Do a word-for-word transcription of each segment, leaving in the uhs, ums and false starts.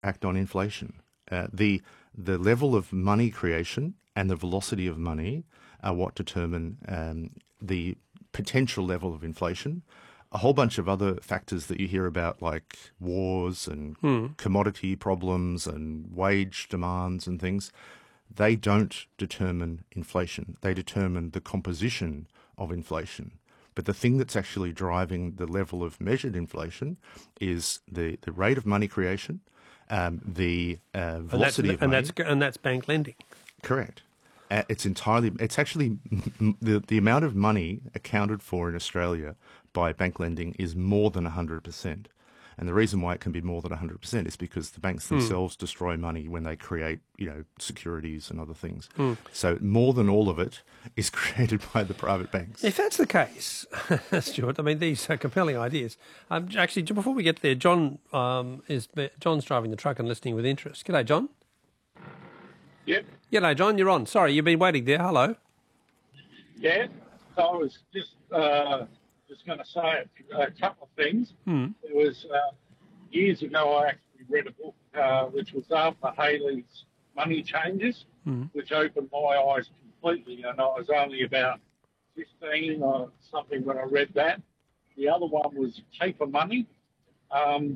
act on inflation. Uh, the the level of money creation and the velocity of money are what determine um, the potential level of inflation. A whole bunch of other factors that you hear about, like wars and Hmm. commodity problems and wage demands and things, they don't determine inflation. They determine the composition of inflation. But the thing that's actually driving the level of measured inflation is the, the rate of money creation, um, the uh, velocity and of and money. that's and that's bank lending. Correct. Uh, it's entirely. It's actually the the amount of money accounted for in Australia by bank lending is more than one hundred percent. And the reason why it can be more than one hundred percent is because the banks themselves mm. destroy money when they create, you know, securities and other things. Mm. So more than all of it is created by the private banks. If that's the case, Stuart, I mean, these are compelling ideas. Um, actually, before we get there, John um, is John's driving the truck and listening with interest. G'day, John. Yep. G'day, John. You're on. Sorry, you've been waiting there. Hello. Yeah. So I was just uh, just going to say a, a couple of things. Hmm. It was uh, years ago I actually read a book uh, which was Arthur Haley's Money Changes, hmm. which opened my eyes completely. And I was only about fifteen or something when I read that. The other one was Paper Money. Um,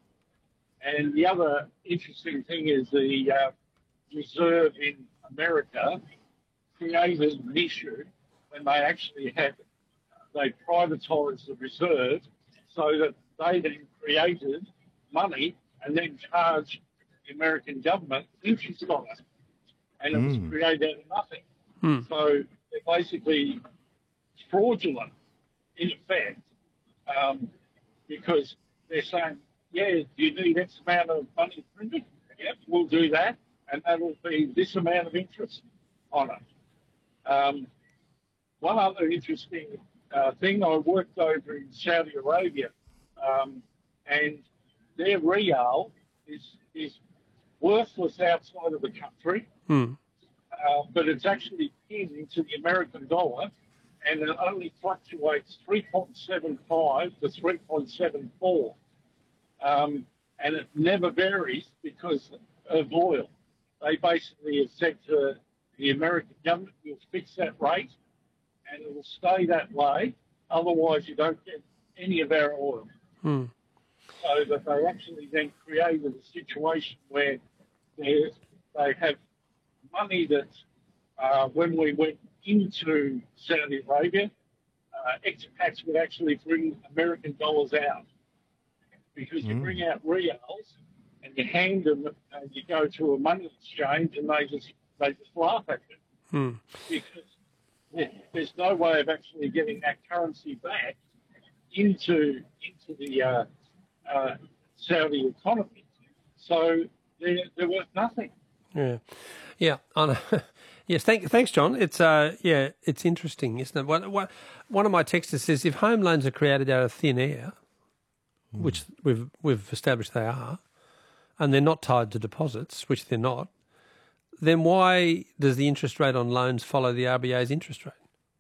and the other interesting thing is the uh, Reserve in America created an issue when they actually had, they privatised the Reserve so that they then created money and then charged the American government interest on it. And it Mm. was created out of nothing. Mm. So they're basically fraudulent in effect um, because they're saying, yeah, you need X amount of money printed? Yep, we'll do that. And that'll be this amount of interest on it. Um, one other interesting uh, thing, I worked over in Saudi Arabia, um, and their rial is is worthless outside of the country, Mm. uh, but it's actually pinned into the American dollar, and it only fluctuates three point seven five to three point seven four, um, and it never varies because of oil. They basically have said to the American government, you'll fix that rate and it will stay that way. Otherwise, you don't get any of our oil. Mm. So that they actually then created a situation where they, they have money that uh, when we went into Saudi Arabia, uh, expats would actually bring American dollars out because you Mm. bring out reals and you hand them, and you go to a money exchange, and they just they just laugh at you Mm. because there's no way of actually getting that currency back into into the uh, uh, Saudi economy. So they're, they're worth nothing. Yeah, yeah. I know. Yes, thank, thanks, John. It's uh, yeah, it's interesting, isn't it? One, one, one of my texters says if home loans are created out of thin air, mm. which we've we've established they are, and they're not tied to deposits, which they're not, then why does the interest rate on loans follow the R B A's interest rate?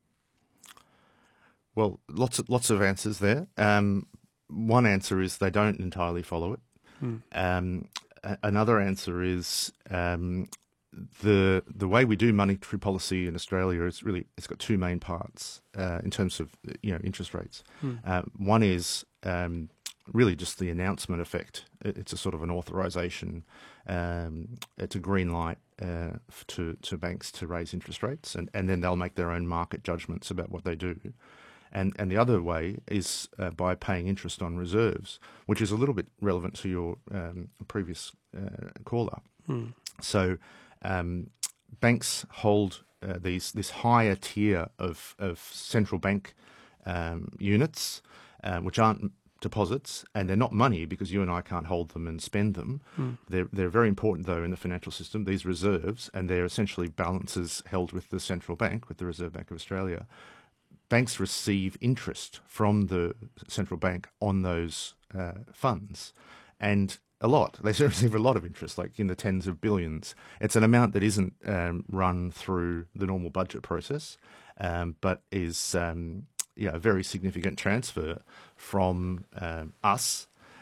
Well, lots of lots of answers there. Um, one answer is they don't entirely follow it. Hmm. Um, a- another answer is um, the the way we do monetary policy in Australia is really it's got two main parts uh, in terms of you know interest rates. Hmm. Uh, one is um, really just the announcement effect. It, it's a sort of an authorization. Um, it's a green light uh, to to banks to raise interest rates, and, and then they'll make their own market judgments about what they do. And and the other way is uh, by paying interest on reserves, which is a little bit relevant to your um, previous uh, caller. Hmm. So um, banks hold uh, these this higher tier of of central bank um, units, uh, which aren't deposits, and they're not money because you and I can't hold them and spend them. Hmm. They're they're very important though in the financial system. These reserves, and they're essentially balances held with the central bank, with the Reserve Bank of Australia. Banks receive interest from the central bank on those uh, funds, and a lot. They receive a lot of interest, like in the tens of billions. It's an amount that isn't um, run through the normal budget process, um, but is um, you know, a very significant transfer from um, us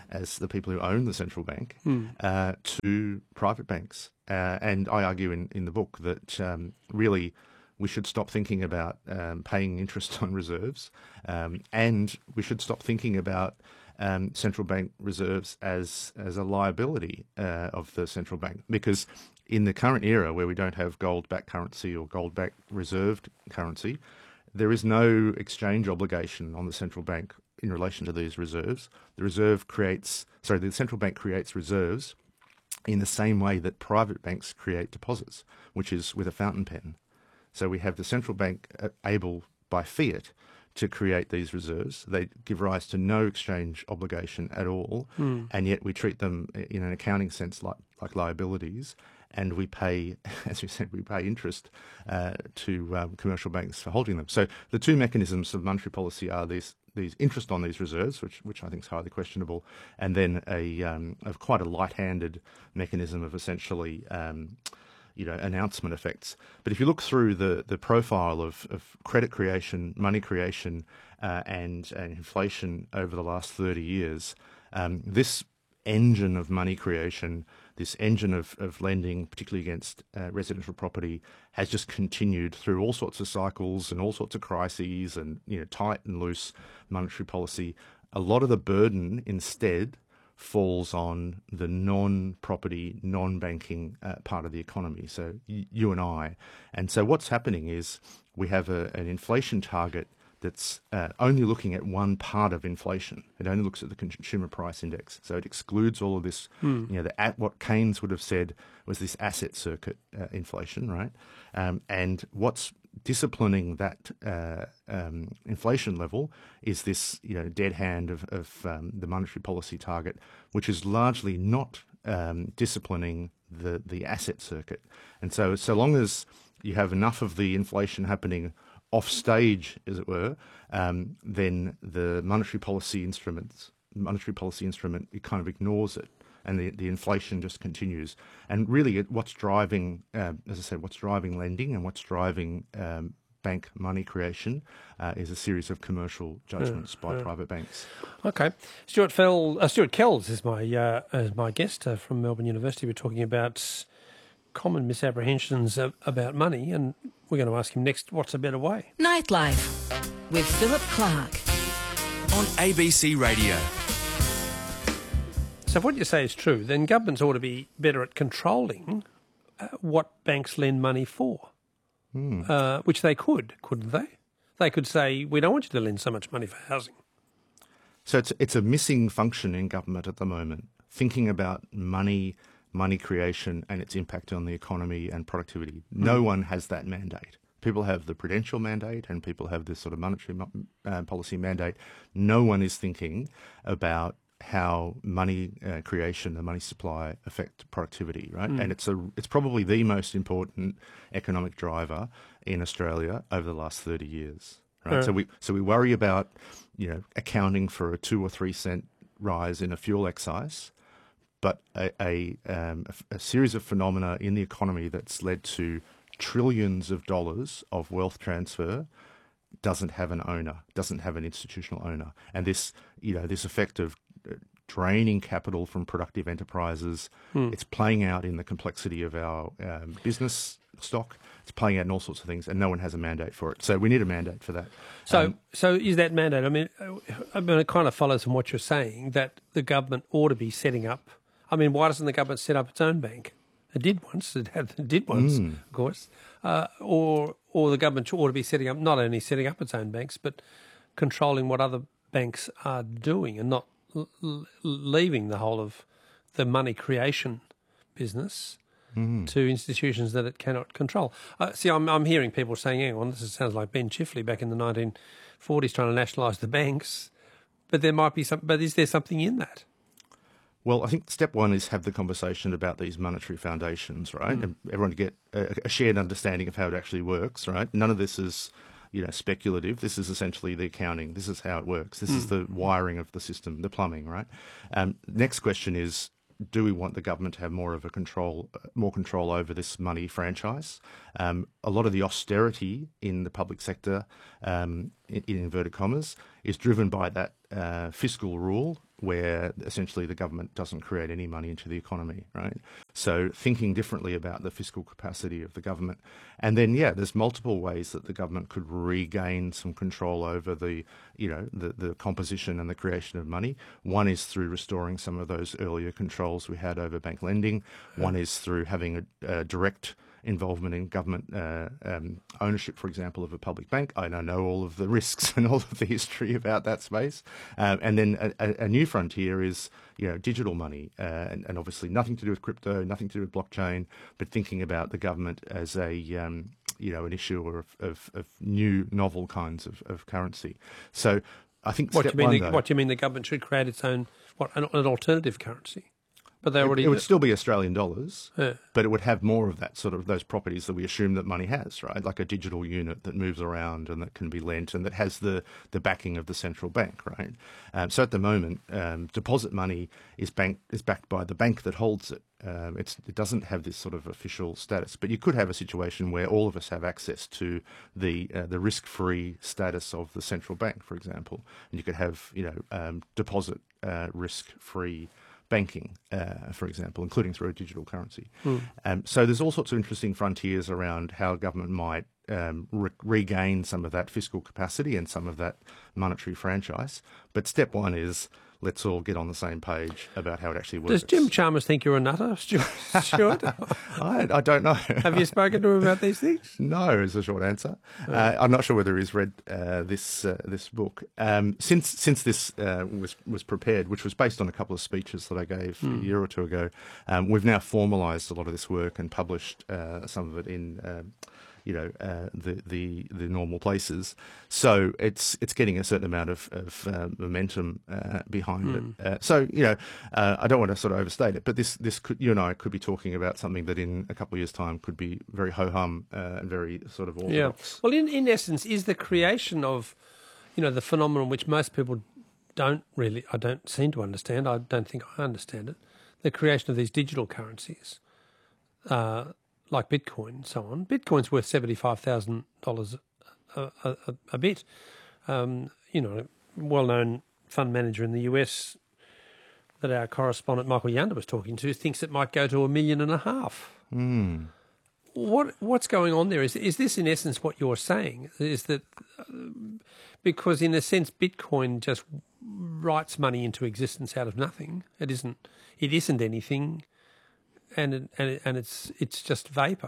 as the people who own the central bank, mm. uh, to private banks. Uh, and I argue in, in the book that um, really we should stop thinking about um, paying interest on reserves, um, and we should stop thinking about um, central bank reserves as as a liability uh, of the central bank. Because in the current era, where we don't have gold-backed currency or gold-backed reserved currency, there is no exchange obligation on the central bank in relation to these reserves. The reserve creates, sorry, the central bank creates reserves in the same way that private banks create deposits, which is with a fountain pen. So we have the central bank able by fiat to create these reserves. They give rise to no exchange obligation at all, mm. and yet we treat them in an accounting sense like, like liabilities, and we pay, as we said, we pay interest uh, to um, commercial banks for holding them. So the two mechanisms of monetary policy are these these interest on these reserves, which which I think is highly questionable, and then a um, of quite a light-handed mechanism of essentially um, you know, announcement effects. But if you look through the, the profile of, of credit creation, money creation, uh, and, and inflation over the last thirty years, um, this engine of money creation, this engine of, of lending, particularly against uh, residential property, has just continued through all sorts of cycles and all sorts of crises and, you know, tight and loose monetary policy. A lot of the burden instead falls on the non-property, non-banking uh, part of the economy, so y- you and I. And so what's happening is we have a, an inflation target that's uh, only looking at one part of inflation. It only looks at the consumer price index. So it excludes all of this, mm. you know, the, at what Keynes would have said was this asset circuit uh, inflation, right? Um, and what's disciplining that uh, um, inflation level is this, you know, dead hand of, of um, the monetary policy target, which is largely not um, disciplining the, the asset circuit. And so, so long as you have enough of the inflation happening off stage, as it were, um, then the monetary policy instruments, monetary policy instrument, it kind of ignores it, and the, the inflation just continues. And really, it, what's driving, uh, as I said, what's driving lending and what's driving um, bank money creation uh, is a series of commercial judgments yeah, by yeah. private banks. Okay, Stuart Fell, uh, Stuart Kells is my uh, is my guest uh, from Melbourne University. We're talking about common misapprehensions of, about money, and we're going to ask him next, what's a better way? Nightlife with Philip Clark on A B C Radio. So if what you say is true, then governments ought to be better at controlling uh, what banks lend money for, Hmm. uh, which they could, couldn't they? They could say, we don't want you to lend so much money for housing. So it's it's a missing function in government at the moment, thinking about money, money creation and its impact on the economy and productivity. No Mm. one has that mandate. People have the prudential mandate and people have this sort of monetary uh, policy mandate. No one is thinking about how money uh, creation, the money supply affect productivity, right? Mm. And it's a it's probably the most important economic driver in Australia over the last thirty years, right? Yeah. So we so we worry about, you know, accounting for a two or three cent rise in a fuel excise, but a a, um, a, a series of phenomena in the economy that's led to trillions of dollars of wealth transfer doesn't have an owner, doesn't have an institutional owner, and this, you know, this effect of draining capital from productive enterprises, Hmm. it's playing out in the complexity of our um, business stock. It's playing out in all sorts of things, and no one has a mandate for it. So we need a mandate for that. So, Um, so is that mandate? I mean, I mean, it kind of follows from what you're saying that the government ought to be setting up. I mean, why doesn't the government set up its own bank? It did once. It, had, it did once, Mm. of course. Uh, or, or the government ought to be setting up, not only setting up its own banks, but controlling what other banks are doing, and not l- l- leaving the whole of the money creation business mm. to institutions that it cannot control. Uh, see, I'm, I'm hearing people saying, hang on, this is, sounds like Ben Chifley back in the nineteen forties trying to nationalise the banks, but there might be some, but is there something in that? Well, I think step one is have the conversation about these monetary foundations, right? Mm. And everyone to get a, a shared understanding of how it actually works, right? None of this is, you know, speculative. This is essentially the accounting. This is how it works. This Mm. is the wiring of the system, the plumbing, right? Um, next question is, do we want the government to have more of a control, more control over this money franchise? Um, a lot of the austerity in the public sector, um, in, in inverted commas, is driven by that uh, fiscal rule, where essentially the government doesn't create any money into the economy, right? So thinking differently about the fiscal capacity of the government. And then, yeah, there's multiple ways that the government could regain some control over the, you know, the, the composition and the creation of money. One is through restoring some of those earlier controls we had over bank lending. One is through having a, a direct involvement in government uh, um, ownership, for example, of a public bank. I don't know all of the risks and all of the history about that space. Um, and then a, a new frontier is, you know, digital money, uh, and, and obviously nothing to do with crypto, nothing to do with blockchain, but thinking about the government as a, um, you know, an issuer of, of, of new, novel kinds of, of currency. So I think What do step you mean? one, The, though, what do you mean? The government should create its own what an, an alternative currency? But they already it, it would still be Australian dollars, Yeah. but it would have more of that sort of those properties that we assume that money has, right? Like a digital unit that moves around and that can be lent and that has the, the backing of the central bank, right? Um, so at the moment, um, deposit money is bank is backed by the bank that holds it. Um, it's, it doesn't have this sort of official status, but you could have a situation where all of us have access to the uh, the risk-free status of the central bank, for example, and you could have, you know, um, deposit uh, risk-free banking, uh, for example, including through a digital currency. Mm. Um, so there's all sorts of interesting frontiers around how government might um, re- regain some of that fiscal capacity and some of that monetary franchise. But step one is let's all get on the same page about how it actually works. Does Jim Chalmers think you're a nutter, Stuart? Stuart? I, I don't know. Have you spoken to him about these things? No, is the short answer. Uh, I'm not sure whether he's read uh, this uh, this book. Um, since since this uh, was was prepared, which was based on a couple of speeches that I gave mm. a year or two ago, um, we've now formalised a lot of this work and published uh, some of it in. Um, you know, uh, the, the the normal places. So it's it's getting a certain amount of, of uh, momentum uh, behind mm. it. Uh, so, you know, uh, I don't want to sort of overstate it, but this, this could, you and I could be talking about something that in a couple of years' time could be very ho-hum uh, and very sort of orthodox. Yeah. Well, in, in essence, is the creation of, you know, the phenomenon which most people don't really, I don't seem to understand, I don't think I understand it, the creation of these digital currencies, uh, like Bitcoin and so on. Bitcoin's worth seventy-five thousand dollars a, a, a bit. Um, you know, well-known fund manager in the U S that our correspondent Michael Yander was talking to thinks it might go to a million and a half. Mm. What What's going on there? Is, is this in essence what you're saying? Is that uh, because in a sense Bitcoin just writes money into existence out of nothing? It isn't. It isn't anything. And it, and it, and it's it's just vapor.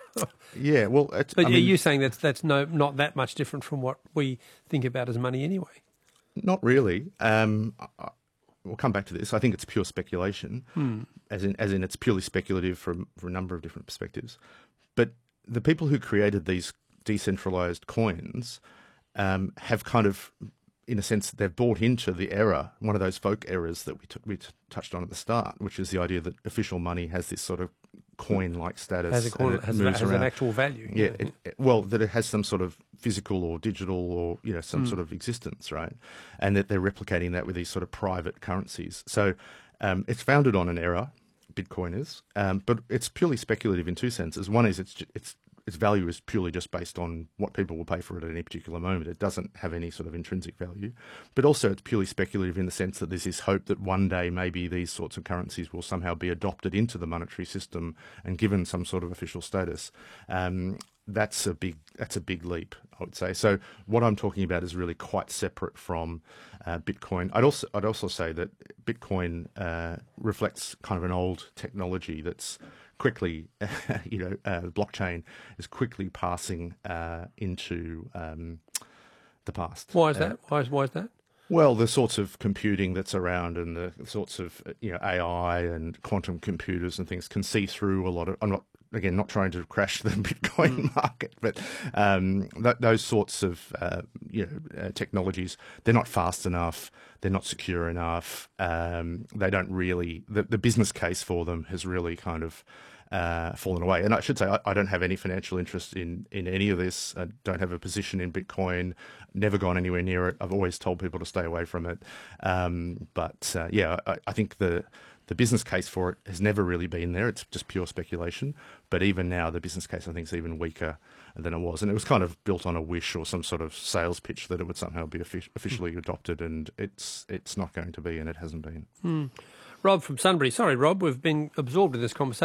Yeah, well, it's, but I are mean, you saying that's that's no not that much different from what we think about as money anyway? Not really. Um, I, we'll come back to this. I think it's pure speculation, hmm. as in as in it's purely speculative from for a number of different perspectives. But the people who created these decentralized coins um, have kind of, in a sense, they've bought into the error, one of those folk errors that we t- we t- touched on at the start, which is the idea that official money has this sort of coin-like status. Has, a coin, and it has, moves has around. an actual value. Yeah, it, it, well, that it has some sort of physical or digital or, you know, some mm. sort of existence, right? And that they're replicating that with these sort of private currencies. So um, it's founded on an error, Bitcoin is, um, but it's purely speculative in two senses. One is it's it's its value is purely just based on what people will pay for it at any particular moment. It doesn't have any sort of intrinsic value. But also it's purely speculative in the sense that there's this hope that one day maybe these sorts of currencies will somehow be adopted into the monetary system and given some sort of official status. Um, that's a big that's a big leap, I would say. So what I'm talking about is really quite separate from uh, Bitcoin. I'd also I'd also say that Bitcoin uh, reflects kind of an old technology that's quickly, you know, uh, blockchain is quickly passing uh, into um, the past. Why is uh, that? Why is, why is that? Well, the sorts of computing that's around and the sorts of, you know, A I and quantum computers and things can see through a lot of, I'm not, again, not trying to crash the Bitcoin mm. market, but um, th- those sorts of, uh, you know, uh, technologies, they're not fast enough, they're not secure enough, um, they don't really, the, the business case for them has really kind of uh, fallen away. And I should say, I, I don't have any financial interest in, in any of this. I don't have a position in Bitcoin, never gone anywhere near it. I've always told people to stay away from it. Um, but uh, yeah, I, I think the The business case for it has never really been there. It's just pure speculation. But even now, the business case, I think, is even weaker than it was. And it was kind of built on a wish or some sort of sales pitch that it would somehow be offic- officially adopted, and it's it's not going to be, and it hasn't been. Mm. Rob from Sunbury. Sorry, Rob, we've been absorbed in this conversation.